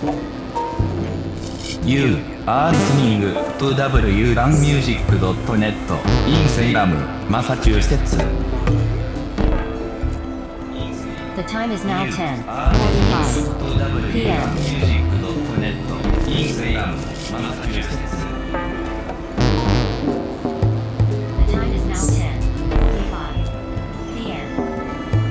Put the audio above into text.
You are listening to wranmusic.net in Salem, Massachusetts. The time is now 10:45 p.m. wranmusic.net in Salem, Massachusetts.